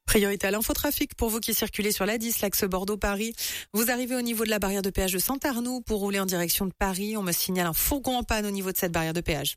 Priorité à l'infotrafic pour vous qui circulez sur la 10, l'axe Bordeaux-Paris. Vous arrivez au niveau de la barrière de péage de Saint-Arnoux pour rouler en direction de Paris. On me signale un fourgon en panne au niveau de cette barrière de péage.